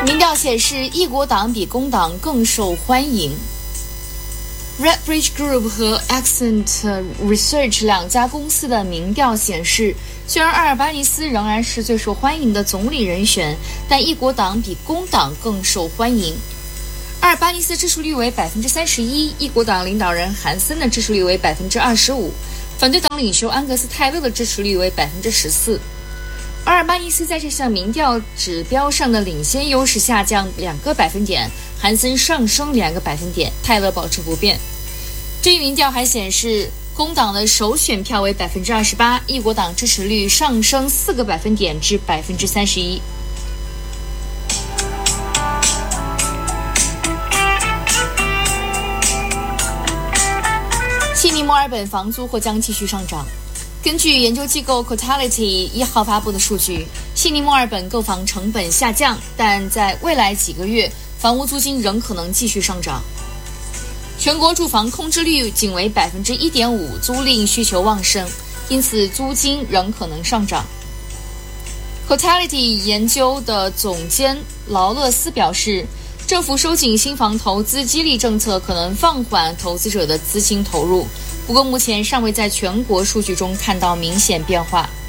民调显示，一国党比工党更受欢迎。Redbridge Group 和 Accent Research 两家公司的民调显示，虽然阿尔巴尼斯仍然是最受欢迎的总理人选，但一国党比工党更受欢迎。阿尔巴尼斯支持率为 31%， 一国党领导人韩森的支持率为 25%， 反对党领袖安格斯泰勒的支持率为 14%。阿尔巴尼斯在这项民调指标上的领先优势下降2个百分点，韩森上升2个百分点，泰勒保持不变。这一民调还显示，工党的首选票为 28%， 一国党支持率上升4个百分点至 31%。悉尼墨尔本房租或将继续上涨。根据研究机构 Cotality 1号发布的数据，悉尼墨尔本购房成本下降，但在未来几个月，房屋租金仍可能继续上涨。全国住房空置率仅为 1.5%， 租赁需求旺盛，因此租金仍可能上涨。Cotality 研究的总监劳勒斯表示，政府收紧新房投资激励政策可能放缓投资者的资金投入，不过目前尚未在全国数据中看到明显变化。